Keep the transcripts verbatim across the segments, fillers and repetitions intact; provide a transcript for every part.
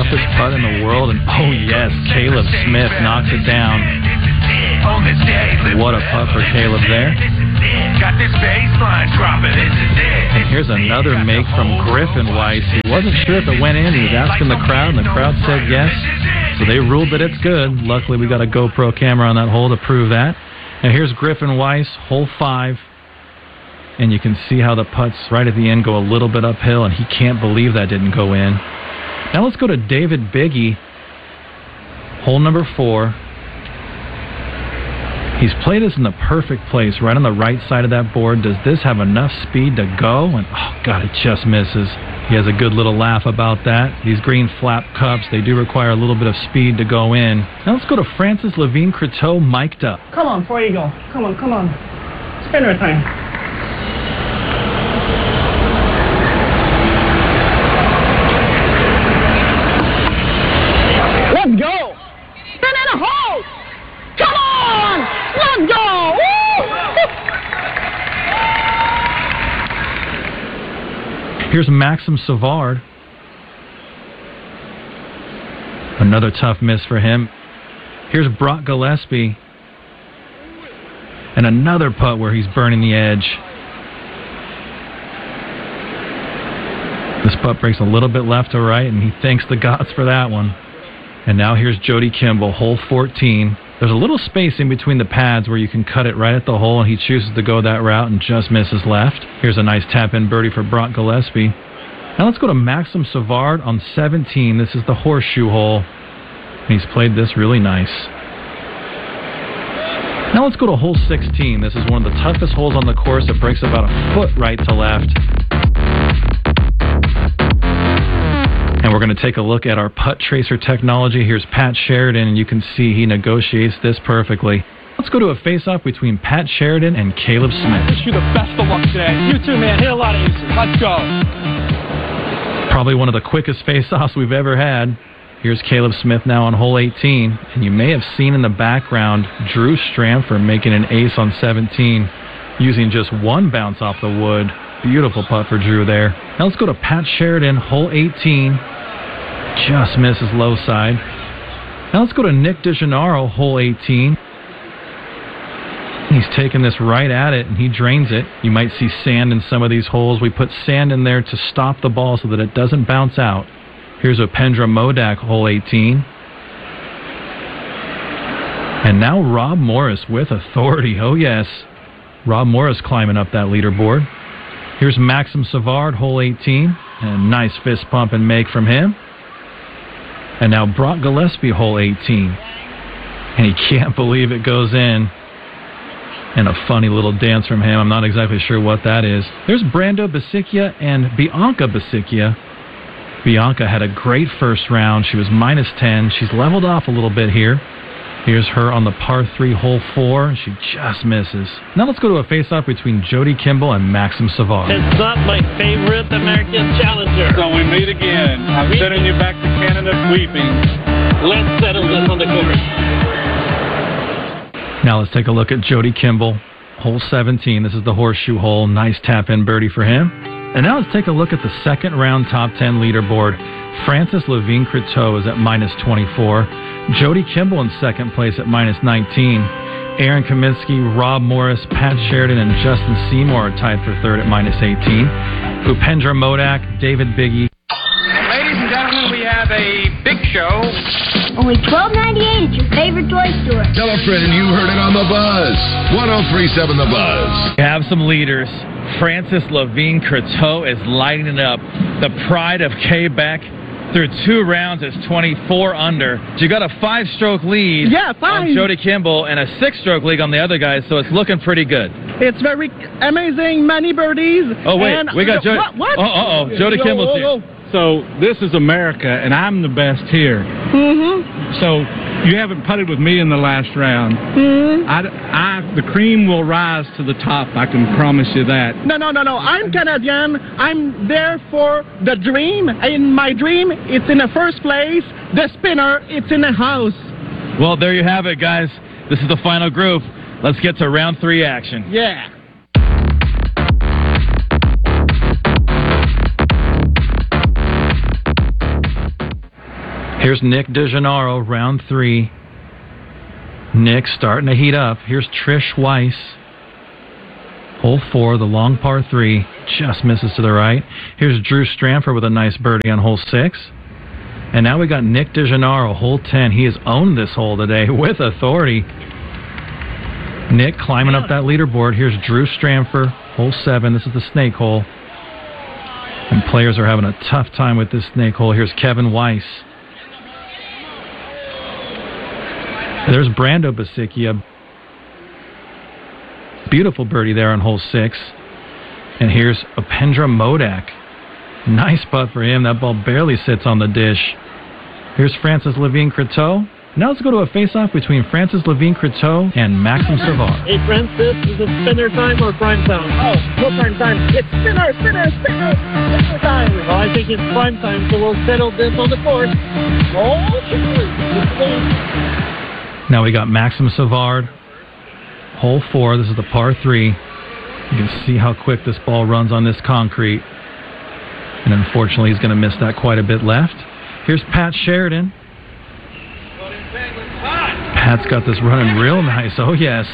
toughest putt in the world, and oh yes, Caleb Smith knocks it down. What a putt for Caleb there. And here's another make from Griffin Weiss. He wasn't sure if it went in. He was asking the crowd, and the crowd said yes. So they ruled that it's good. Luckily, we got a GoPro camera on that hole to prove that. And here's Griffin Weiss, hole five. And you can see how the putts right at the end go a little bit uphill, and he can't believe that didn't go in. Now let's go to David Biggie, hole number four. He's played this in the perfect place, right on the right side of that board. Does this have enough speed to go? And oh God, it just misses. He has a good little laugh about that. These green flap cups, they do require a little bit of speed to go in. Now let's go to Francis Levine Croteau, mic'd up. Come on, before you go. Come on, come on. Spin our time. Let's go! Spin in a hole! Come on! Let's go! Woo! Here's Maxim Savard. Another tough miss for him. Here's Brock Gillespie. And another putt where he's burning the edge. This putt breaks a little bit left to right, and he thanks the gods for that one. And now here's Jody Kimball, hole fourteen. There's a little space in between the pads where you can cut it right at the hole, and he chooses to go that route and just misses left. Here's a nice tap-in birdie for Brock Gillespie. Now let's go to Maxim Savard on seventeen. This is the horseshoe hole. He's played this really nice. Now let's go to hole sixteen. This is one of the toughest holes on the course. It breaks about a foot right to left. And we're going to take a look at our putt tracer technology. Here's Pat Sheridan, and you can see he negotiates this perfectly. Let's go to a face-off between Pat Sheridan and Caleb Smith. I wish you the best of luck today. You too, man. Hit a lot of aces. Let's go. Probably one of the quickest face-offs we've ever had. Here's Caleb Smith now on hole eighteen. And you may have seen in the background Drew Stramford making an ace on seventeen using just one bounce off the wood. Beautiful putt for Drew there. Now let's go to Pat Sheridan, hole eighteen. Just misses low side. Now let's go to Nick DeGennaro, hole eighteen. He's taking this right at it, and he drains it. You might see sand in some of these holes. We put sand in there to stop the ball so that it doesn't bounce out. Here's Upendra Modak, hole eighteen. And now Rob Morris with authority. Oh, yes. Rob Morris climbing up that leaderboard. Here's Maxim Savard, hole eighteen. And a nice fist pump and make from him. And now Brock Gillespie, hole eighteen. And he can't believe it goes in. And a funny little dance from him. I'm not exactly sure what that is. There's Brando Basicchia and Bianca Basicchia. Bianca had a great first round. She was minus ten. She's leveled off a little bit here. Here's her on the par three, hole four. She just misses. Now let's go to a face-off between Jody Kimball and Maxim Savard. It's not my favorite American Challenger. So we meet again. I'm we sending you back to Canada weeping. Let's settle this on the course. Now let's take a look at Jody Kimball, hole seventeen. This is the horseshoe hole. Nice tap-in birdie for him. And now let's take a look at the second round top ten leaderboard. Francis Levine Croteau is at minus twenty-four. Jody Kimball in second place at minus nineteen. Aaron Kaminsky, Rob Morris, Pat Sheridan, and Justin Seymour are tied for third at minus eighteen. Upendra Modak, David Biggie. Ladies and gentlemen, we have a big show. Only twelve ninety-eight at your favorite toy store. Tell a friend you heard it on The Buzz. one oh three point seven The Buzz. We have some leaders. Francis Levine Croteau is lighting it up. The pride of Quebec. Through two rounds, it's twenty-four under. You got a five-stroke lead Yeah, five. on Jody Kimball and a six-stroke lead on the other guys, so it's looking pretty good. It's very amazing. Many birdies. Oh, wait. And We got Jody. What? what? Oh, uh-oh. Jody Whoa, Kimball's whoa, here. whoa. So this is America, and I'm the best here. Mm-hmm. So you haven't putted with me in the last round. Mm-hmm. I, I, the cream will rise to the top, I can promise you that. No, no, no, no. I'm Canadian. I'm there for the dream. In my dream, it's in the first place. The spinner, it's in the house. Well, there you have it, guys. This is the final group. Let's get to round three action. Yeah. Here's Nick DeGennaro, round three. Nick starting to heat up. Here's Trish Weiss. Hole four, the long par three. Just misses to the right. Here's Drew Stramford with a nice birdie on hole six. And now we got Nick DeGennaro, hole ten. He has owned this hole today with authority. Nick climbing up that leaderboard. Here's Drew Stramford, hole seven. This is the snake hole. And players are having a tough time with this snake hole. Here's Kevin Weiss. There's Brando Basicchia. Beautiful birdie there on hole six. And here's Upendra Modak. Nice putt for him. That ball barely sits on the dish. Here's Francis Levine-Croteau. Now let's go to a face-off between Francis Levine-Croteau and Maxim Savard. Hey, Francis, is it spinner time or prime time? Oh, no prime time. It's spinner, spinner, spinner, spinner time. Well, I think it's prime time, so we'll settle this on the course. Now we got Maxim Savard, hole four. This is the par three. You can see how quick this ball runs on this concrete. And unfortunately, he's going to miss that quite a bit left. Here's Pat Sheridan. Pat's got this running real nice. Oh, yes.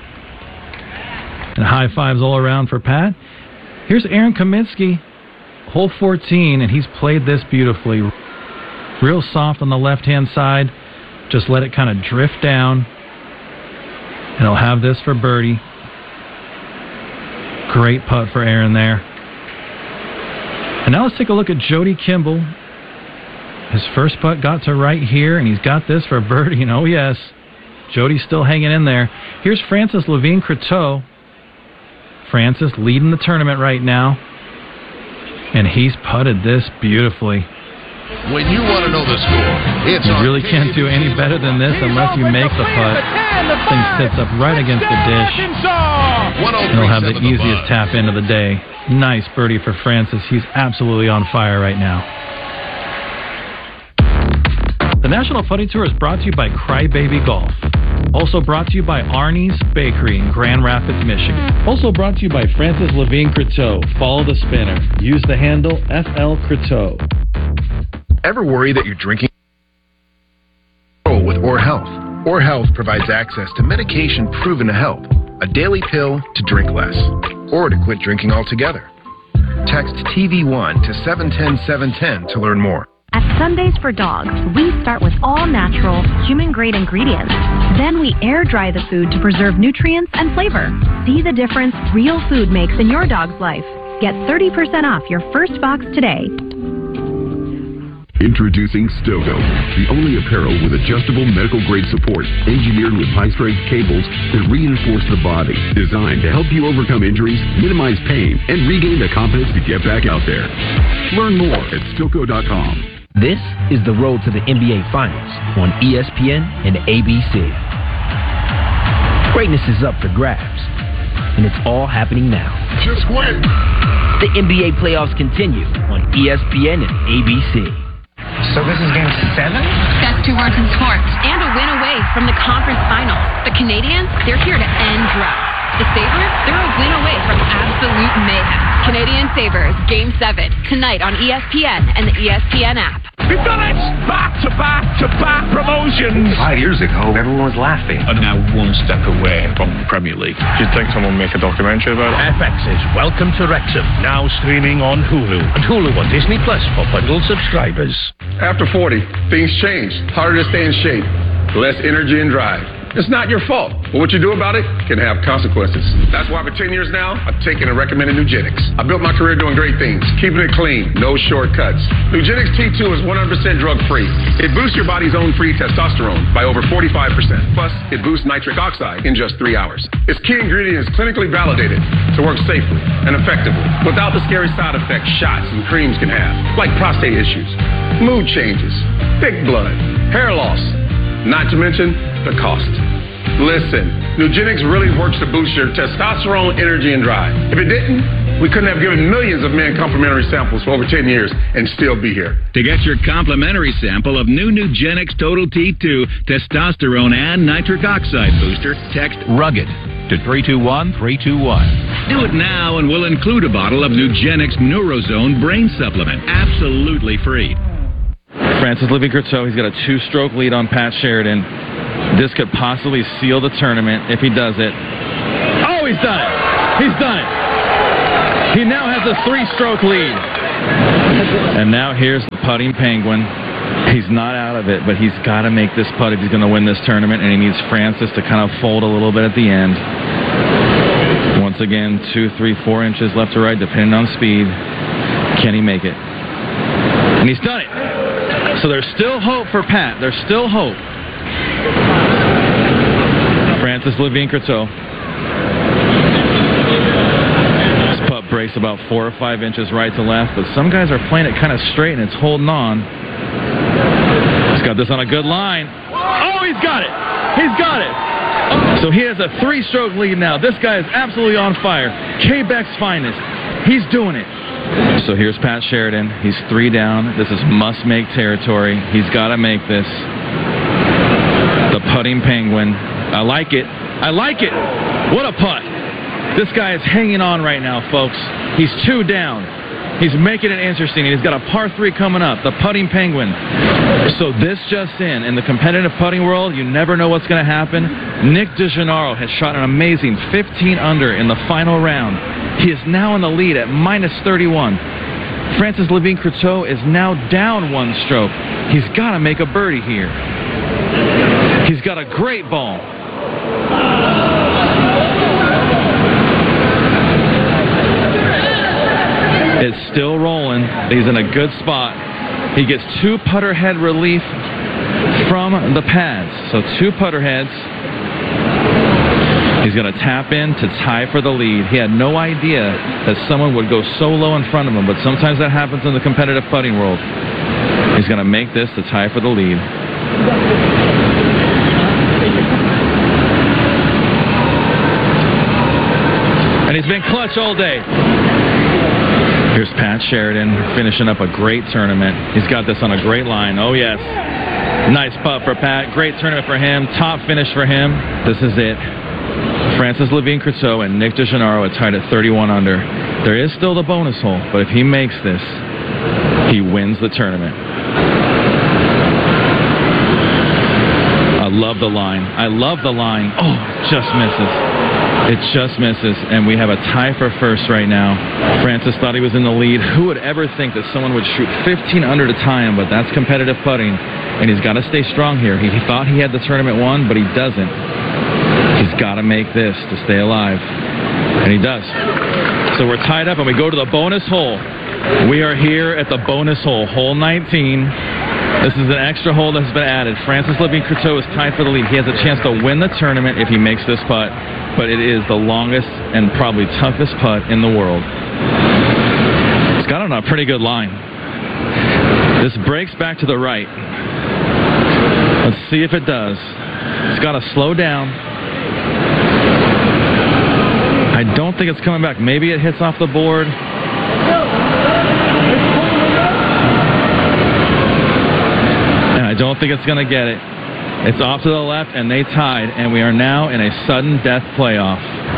And high fives all around for Pat. Here's Aaron Kaminsky, hole fourteen, and he's played this beautifully. Real soft on the left-hand side. Just let it kind of drift down. And he'll have this for birdie. Great putt for Aaron there. And now let's take a look at Jody Kimball. His first putt got to right here, and he's got this for birdie. And oh, yes, Jody's still hanging in there. Here's Francis Levine-Croteau. Francis leading the tournament right now. And he's putted this beautifully. When you want to know the score, it's You on really can't do any better than this unless you make the putt. This thing sits up right against the dish. And he'll have the easiest tap in of the day. Nice birdie for Francis. He's absolutely on fire right now. The National Putting Tour is brought to you by Crybaby Golf. Also brought to you by Arnie's Bakery in Grand Rapids, Michigan. Also brought to you by Francis Levine-Croteau. Follow the spinner. Use the handle F L Croteau. Ever worry that you're drinking with Or Health? Or Health provides access to medication proven to help. A daily pill to drink less, or to quit drinking altogether. Text T V one to seven one zero seven one zero to learn more. At Sundays for Dogs, we start with all natural, human-grade ingredients. Then we air-dry the food to preserve nutrients and flavor. See the difference real food makes in your dog's life. Get thirty percent off your first box today. Introducing Stogo, the only apparel with adjustable medical-grade support, engineered with high-strength cables that reinforce the body, designed to help you overcome injuries, minimize pain, and regain the confidence to get back out there. Learn more at Stogo dot com. This is the road to the N B A Finals on E S P N and A B C. Greatness is up for grabs, and it's all happening now. Just win. The N B A playoffs continue on E S P N and A B C. So this is game seven? Best two words in sports. And a win away from the conference finals. The Canadians, they're here to end droughts. The Sabres, they're a win away from absolute mayhem. Canadian Sabres, Game seven, tonight on E S P N and the E S P N app. We've done it! Back to back to back promotions! Five years ago, everyone was laughing. I'm now one step away from the Premier League. Do you think someone will make a documentary about it? F X's Welcome to Wrexham, now streaming on Hulu. And Hulu on Disney Plus for bundled subscribers. After forty, things change. Harder to stay in shape. Less energy and drive. It's not your fault, but what you do about it can have consequences. That's why for ten years now, I've taken and recommended Nugenix. I built my career doing great things, keeping it clean, no shortcuts. Nugenix T two is one hundred percent drug-free. It boosts your body's own free testosterone by over forty-five percent. Plus, it boosts nitric oxide in just three hours. Its key ingredient is clinically validated to work safely and effectively without the scary side effects shots and creams can have, like prostate issues, mood changes, thick blood, hair loss, not to mention the cost. Listen, Nugenix really works to boost your testosterone, energy, and drive. If it didn't, we couldn't have given millions of men complimentary samples for over ten years and still be here. To get your complimentary sample of new Nugenix Total T two testosterone and nitric oxide booster, text RUGGED to three two one three two one. Do it now and we'll include a bottle of Nugenix Neurozone Brain Supplement, absolutely free. Francis Living-Courteau, he's got a two-stroke lead on Pat Sheridan. This could possibly seal the tournament if he does it. Oh, he's done it. He's done it. He now has a three-stroke lead. And now here's the putting Penguin. He's not out of it, but he's got to make this putt if he's going to win this tournament, and he needs Francis to kind of fold a little bit at the end. Once again, two, three, four inches left to right, depending on speed. Can he make it? And he's done it. So there's still hope for Pat. There's still hope. Francis Living-Courteau. This putt breaks about four or five inches right to left, but some guys are playing it kind of straight, and it's holding on. He's got this on a good line. Oh, he's got it. He's got it. Oh. So he has a three-stroke lead now. This guy is absolutely on fire. Quebec's finest. He's doing it. So here's Pat Sheridan. He's three down. This is must-make territory. He's got to make this. The putting Penguin. I like it. I like it. What a putt. This guy is hanging on right now, folks. He's two down. He's making it interesting. He's got a par three coming up. The putting Penguin. So this just in. In the competitive putting world, you never know what's going to happen. Nick DeGennaro has shot an amazing fifteen under in the final round. He is now in the lead at minus thirty-one. Francis Living-Courteau is now down one stroke. He's got to make a birdie here. He's got a great ball. It's still rolling. He's in a good spot. He gets two putter head relief from the pads. So two putter heads. He's going to tap in to tie for the lead. He had no idea that someone would go so low in front of him, but sometimes that happens in the competitive putting world. He's going to make this to tie for the lead. And he's been clutch all day. Here's Pat Sheridan finishing up a great tournament. He's got this on a great line. Oh, yes. Nice putt for Pat. Great tournament for him. Top finish for him. This is it. Francis Living-Courteau and Nick DeGennaro are tied at thirty-one under. There is still the bonus hole, but if he makes this, he wins the tournament. I love the line. I love the line. Oh, it just misses. It just misses, and we have a tie for first right now. Francis thought he was in the lead. Who would ever think that someone would shoot fifteen under to tie him, but that's competitive putting, and he's got to stay strong here. He, he thought he had the tournament won, but he doesn't. He's got to make this to stay alive, and he does. So we're tied up, and we go to the bonus hole. We are here at the bonus hole, hole nineteen. This is an extra hole that's been added. Francis Living-Courteau is tied for the lead. He has a chance to win the tournament if he makes this putt, but it is the longest and probably toughest putt in the world. It's got on a pretty good line. This breaks back to the right. Let's see if it does. It's got to slow down. I don't think it's coming back. Maybe it hits off the board. And I don't think it's going to get it. It's off to the left, and they tied, and we are now in a sudden death playoff.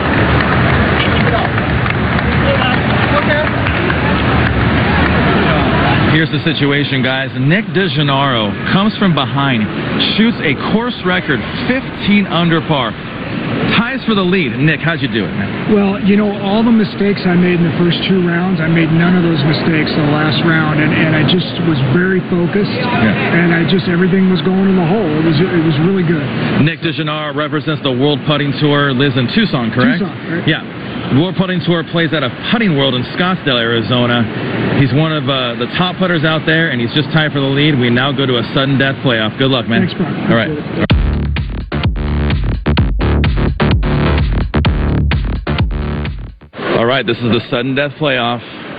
Here's the situation, guys. Nick DeGennaro comes from behind, shoots a course record fifteen under par. Ties for the lead. Nick, how'd you do it, man? Well, you know, all the mistakes I made in the first two rounds, I made none of those mistakes in the last round, and, and I just was very focused, yeah. and I just, everything was going in the hole. It was it was really good. Nick DeGennaro represents the World Putting Tour, lives in Tucson, correct? Tucson, right? Yeah. The World Putting Tour plays at a Putting World in Scottsdale, Arizona. He's one of uh, the top putters out there, and he's just tied for the lead. We now go to a sudden death playoff. Good luck, man. Thanks, Brian. All right. All right, this is the sudden death playoff.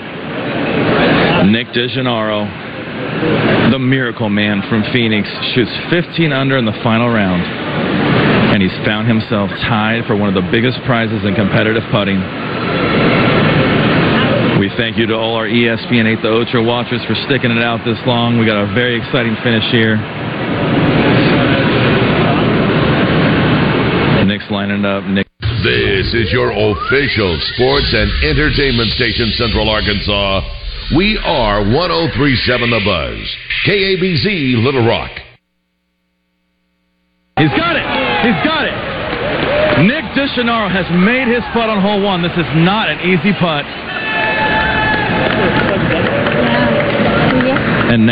Nick DeGennaro, the miracle man from Phoenix, shoots fifteen under in the final round. And he's found himself tied for one of the biggest prizes in competitive putting. We thank you to all our E S P N eight The Ocho watchers for sticking it out this long. We got a very exciting finish here. Nick's lining up. Nick. This is your official sports and entertainment station, Central Arkansas, We are one oh three point seven The Buzz. K A B Z, Little Rock. He's got it. He's got it. Nick DeShonaro has made his putt on hole one. This is not an easy putt.